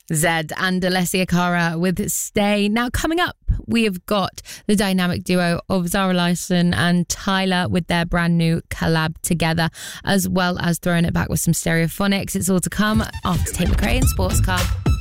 Zed and Alessia Cara with Stay. Now, coming up, we have got the dynamic duo of Zara Larsson and Tyler with their brand new collab together, as well as throwing it back with some Stereophonics. It's all to come after Tate McRae and Sports Car.